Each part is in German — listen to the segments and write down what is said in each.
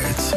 Hits.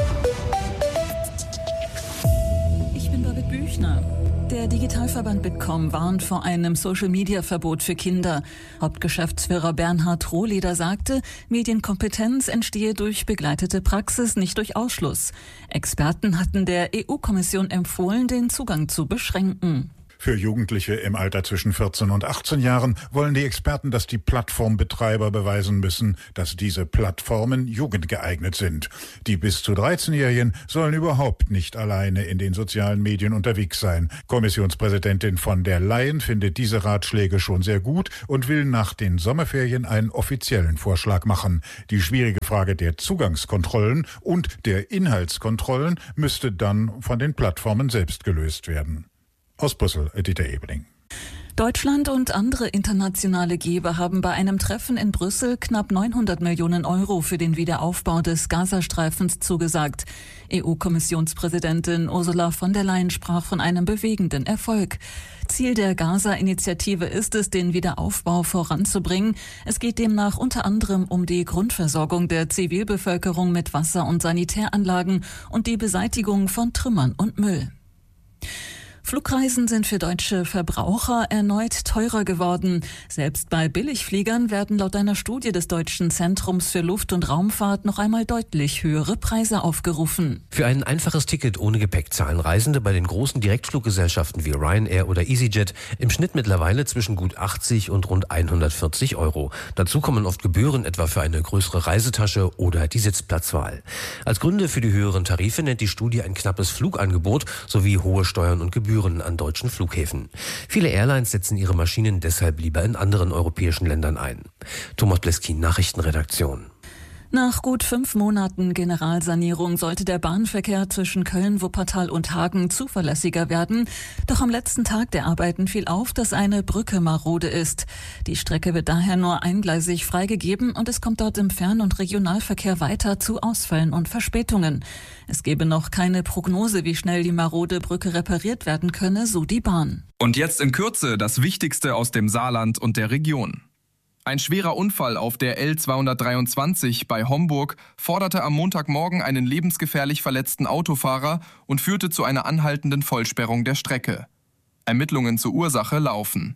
Ich bin Birgit Büchner. Der Digitalverband Bitkom warnt vor einem Social-Media-Verbot für Kinder. Hauptgeschäftsführer Bernhard Rohleder sagte, Medienkompetenz entstehe durch begleitete Praxis, nicht durch Ausschluss. Experten hatten der EU-Kommission empfohlen, den Zugang zu beschränken. Für Jugendliche im Alter zwischen 14 und 18 Jahren wollen die Experten, dass die Plattformbetreiber beweisen müssen, dass diese Plattformen jugendgeeignet sind. Die bis zu 13-Jährigen sollen überhaupt nicht alleine in den sozialen Medien unterwegs sein. Kommissionspräsidentin von der Leyen findet diese Ratschläge schon sehr gut und will nach den Sommerferien einen offiziellen Vorschlag machen. Die schwierige Frage der Zugangskontrollen und der Inhaltskontrollen müsste dann von den Plattformen selbst gelöst werden. Aus Brüssel, Dieter Ebeling. Deutschland und andere internationale Geber haben bei einem Treffen in Brüssel knapp 900 Millionen Euro für den Wiederaufbau des Gazastreifens zugesagt. EU-Kommissionspräsidentin Ursula von der Leyen sprach von einem bewegenden Erfolg. Ziel der Gaza-Initiative ist es, den Wiederaufbau voranzubringen. Es geht demnach unter anderem um die Grundversorgung der Zivilbevölkerung mit Wasser- und Sanitäranlagen und die Beseitigung von Trümmern und Müll. Flugreisen sind für deutsche Verbraucher erneut teurer geworden. Selbst bei Billigfliegern werden laut einer Studie des Deutschen Zentrums für Luft- und Raumfahrt noch einmal deutlich höhere Preise aufgerufen. Für ein einfaches Ticket ohne Gepäck zahlen Reisende bei den großen Direktfluggesellschaften wie Ryanair oder EasyJet im Schnitt mittlerweile zwischen gut 80 und rund 140 Euro. Dazu kommen oft Gebühren, etwa für eine größere Reisetasche oder die Sitzplatzwahl. Als Gründe für die höheren Tarife nennt die Studie ein knappes Flugangebot sowie hohe Steuern und Gebühren an deutschen Flughäfen. Viele Airlines setzen ihre Maschinen deshalb lieber in anderen europäischen Ländern ein. Thomas Bleskin, Nachrichtenredaktion. Nach gut 5 Monaten Generalsanierung sollte der Bahnverkehr zwischen Köln, Wuppertal und Hagen zuverlässiger werden. Doch am letzten Tag der Arbeiten fiel auf, dass eine Brücke marode ist. Die Strecke wird daher nur eingleisig freigegeben und es kommt dort im Fern- und Regionalverkehr weiter zu Ausfällen und Verspätungen. Es gebe noch keine Prognose, wie schnell die marode Brücke repariert werden könne, so die Bahn. Und jetzt in Kürze das Wichtigste aus dem Saarland und der Region. Ein schwerer Unfall auf der L223 bei Homburg forderte am Montagmorgen einen lebensgefährlich verletzten Autofahrer und führte zu einer anhaltenden Vollsperrung der Strecke. Ermittlungen zur Ursache laufen.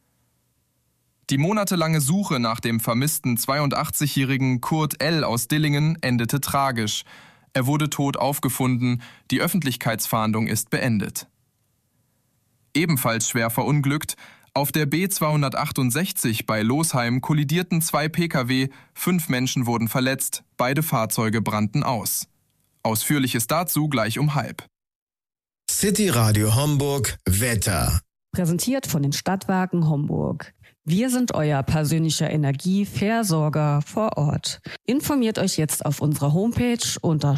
Die monatelange Suche nach dem vermissten 82-jährigen Kurt L. aus Dillingen endete tragisch. Er wurde tot aufgefunden, die Öffentlichkeitsfahndung ist beendet. Ebenfalls schwer verunglückt: auf der B268 bei Losheim kollidierten 2 Pkw, 5 Menschen wurden verletzt, beide Fahrzeuge brannten aus. Ausführliches dazu gleich um 12:30. City Radio Homburg Wetter. Präsentiert von den Stadtwerken Homburg. Wir sind euer persönlicher Energieversorger vor Ort. Informiert euch jetzt auf unserer Homepage unter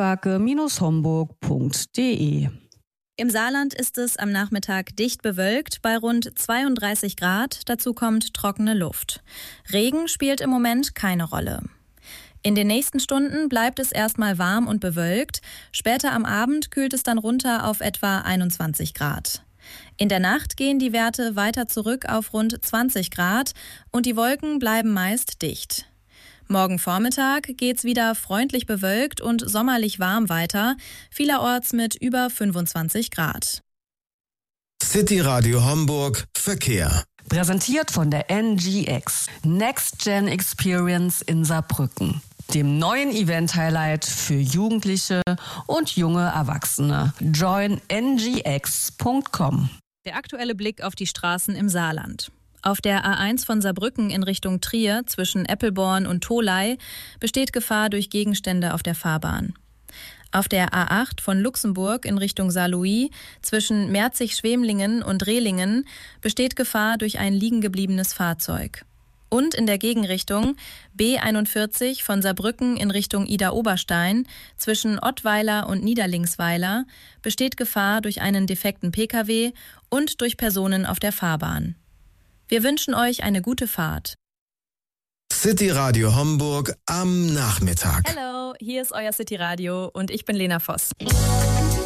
stadtwerke-homburg.de. Im Saarland ist es am Nachmittag dicht bewölkt bei rund 32 Grad. Dazu kommt trockene Luft. Regen spielt im Moment keine Rolle. In den nächsten Stunden bleibt es erstmal warm und bewölkt. Später am Abend kühlt es dann runter auf etwa 21 Grad. In der Nacht gehen die Werte weiter zurück auf rund 20 Grad und die Wolken bleiben meist dicht. Morgen Vormittag geht's wieder freundlich bewölkt und sommerlich warm weiter, vielerorts mit über 25 Grad. City Radio Homburg Verkehr. Präsentiert von der NGX, Next Gen Experience in Saarbrücken, dem neuen Event-Highlight für Jugendliche und junge Erwachsene. Join ngx.com. Der aktuelle Blick auf die Straßen im Saarland. Auf der A1 von Saarbrücken in Richtung Trier zwischen Eppelborn und Tholey besteht Gefahr durch Gegenstände auf der Fahrbahn. Auf der A8 von Luxemburg in Richtung Saarlouis zwischen Merzig-Schwemlingen und Rehlingen besteht Gefahr durch ein liegengebliebenes Fahrzeug. Und in der Gegenrichtung B41 von Saarbrücken in Richtung Ida-Oberstein zwischen Ottweiler und Niederlingsweiler besteht Gefahr durch einen defekten Pkw und durch Personen auf der Fahrbahn. Wir wünschen euch eine gute Fahrt. City Radio Homburg am Nachmittag. Hallo, hier ist euer City Radio und ich bin Lena Voss.